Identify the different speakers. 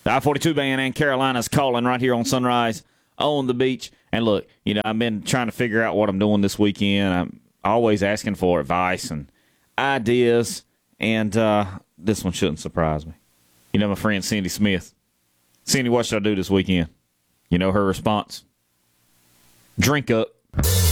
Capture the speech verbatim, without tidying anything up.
Speaker 1: The I forty-two band and Carolina's calling right here on Sunrise on the beach. And look, you know, I've been trying to figure out what I'm doing this weekend. I'm always asking for advice and ideas, and uh, this one shouldn't surprise me. You know my friend Cindy Smith. Cindy, what should I do this weekend? You know her response? Drink up.